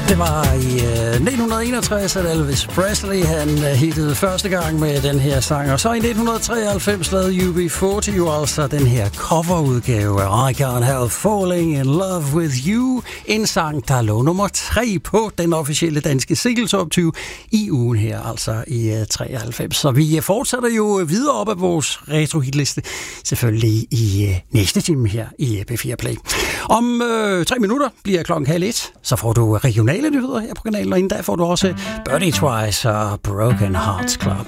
Det var i 1961, at Elvis Presley han hittede første gang med den her sang, og så i 1993 lavede UB40 jo altså den her coverudgave af I Can't Help Falling in Love with You, en sang, der lå nummer 3 på den officielle danske single-top 20 i ugen her, altså i 93. Så vi fortsætter jo videre op af vores retro-hitliste, selvfølgelig i næste time her i P4 Play. Om 3 minutter bliver klokken 12:30, så får du regionale nyheder her på kanalen, og inden da får du også Birdie Twice og Broken Hearts Club.